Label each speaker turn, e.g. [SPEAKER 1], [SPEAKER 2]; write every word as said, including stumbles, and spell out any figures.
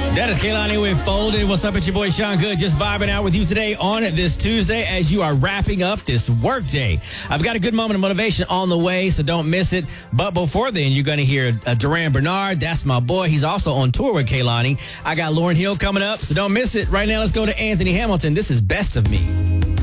[SPEAKER 1] That is Kehlani with Folded. What's up? It's your boy Sean Good, just vibing out with you today on this Tuesday as you are wrapping up this work day. I've got a good moment of motivation on the way, so don't miss it. But before then, you're going to hear uh, Duran Bernard. That's my boy. He's also on tour with Kehlani. I got Lauryn Hill coming up, so don't miss it. Right now, let's go to Anthony Hamilton. This is Best of Me.